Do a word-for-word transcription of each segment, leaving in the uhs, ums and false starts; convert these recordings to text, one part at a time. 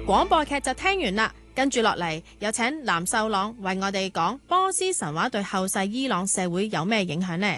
廣播劇就聽完啦，跟住落嚟有請藍秀朗為我哋講波斯神話對後世伊朗社會有咩影響呢？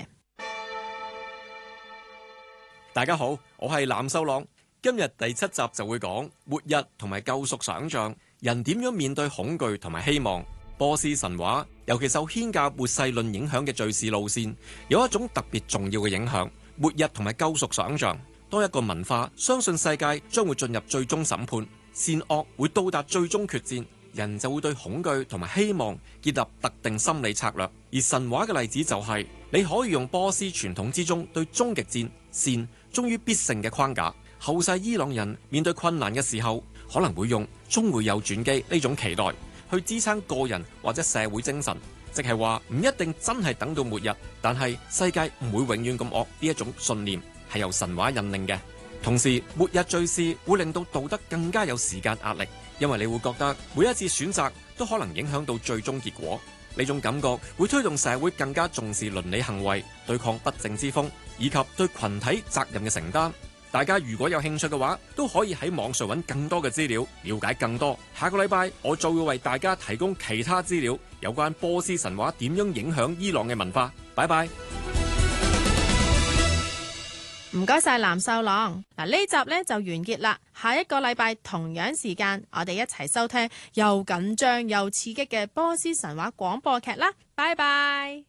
大家好，我係藍秀朗。今日第七集就會講末日同埋救贖想像，人點樣面對恐懼同埋希望。波斯神話尤其受軒格末世論影響嘅敘事路線，有一種特別重要嘅影響。末日同埋救贖想像，當一個文化相信世界將會進入最終審判，善惡會到達最終決戰，人就會對恐懼同埋希望建立特定心理策略。而神話嘅例子就係、是，你可以用波斯傳統之中對終極戰善終於必勝嘅框架。後世伊朗人面對困難嘅時候，可能會用終會有轉機呢種期待去支撐個人或者社會精神，即係話唔一定真係等到末日，但係世界唔會永遠咁惡，呢一種信念係由神話引領嘅。同時，末日敘事會令到道德更加有時間壓力，因為你會覺得每一次選擇都可能影響到最終結果。呢種感覺會推動社會更加重視倫理行為，對抗不正之風，以及對群體責任嘅承擔。大家如果有興趣嘅話，都可以喺網上揾更多嘅資料，了解更多。下個禮拜我就會為大家提供其他資料，有關波斯神話點樣影響伊朗嘅文化。拜拜。 唔該晒藍秀朗。嗱，呢集呢就完結啦。下一個禮拜同樣時間，我哋一齊收聽又緊張又刺激嘅波斯神話廣播劇啦。拜拜。